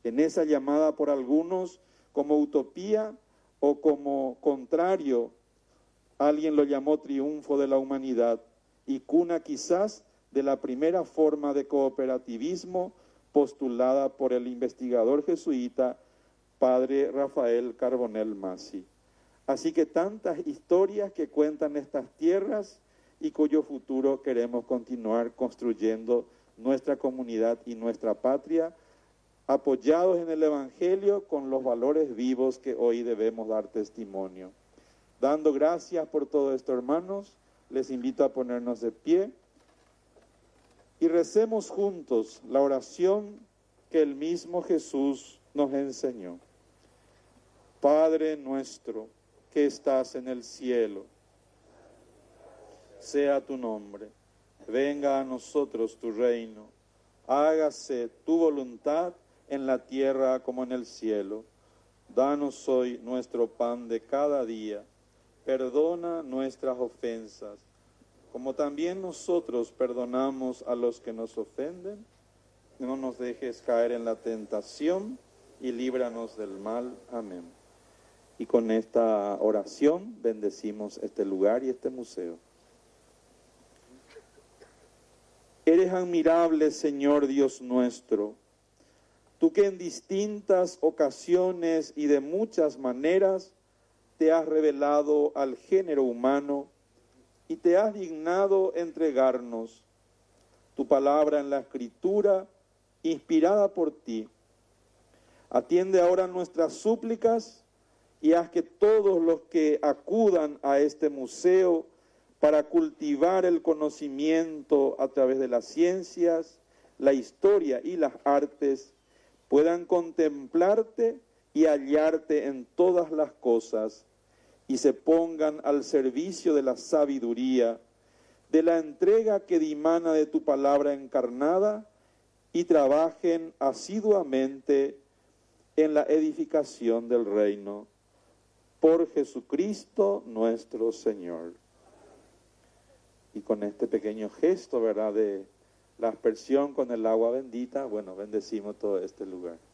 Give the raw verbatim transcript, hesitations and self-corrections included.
En esa llamada por algunos como utopía o como contrario, alguien lo llamó triunfo de la humanidad y cuna quizás de la primera forma de cooperativismo postulada por el investigador jesuita padre Rafael Carbonell Masi. Así que tantas historias que cuentan estas tierras y cuyo futuro queremos continuar construyendo nuestra comunidad y nuestra patria, apoyados en el Evangelio con los valores vivos que hoy debemos dar testimonio. Dando gracias por todo esto, hermanos, les invito a ponernos de pie y recemos juntos la oración que el mismo Jesús nos enseñó. Padre nuestro que estás en el cielo, sea tu nombre, venga a nosotros tu reino, hágase tu voluntad en la tierra como en el cielo. Danos hoy nuestro pan de cada día, perdona nuestras ofensas, como también nosotros perdonamos a los que nos ofenden. No nos dejes caer en la tentación y líbranos del mal. Amén. Y con esta oración bendecimos este lugar y este museo. Eres admirable, Señor Dios nuestro, tú que en distintas ocasiones y de muchas maneras te has revelado al género humano y te has dignado entregarnos tu palabra en la Escritura, inspirada por ti. Atiende ahora nuestras súplicas y haz que todos los que acudan a este museo para cultivar el conocimiento a través de las ciencias, la historia y las artes, puedan contemplarte y hallarte en todas las cosas y se pongan al servicio de la sabiduría, de la entrega que dimana de tu palabra encarnada y trabajen asiduamente en la edificación del reino. Por Jesucristo nuestro Señor. Y con este pequeño gesto, ¿verdad?, de la aspersión con el agua bendita, bueno, bendecimos todo este lugar.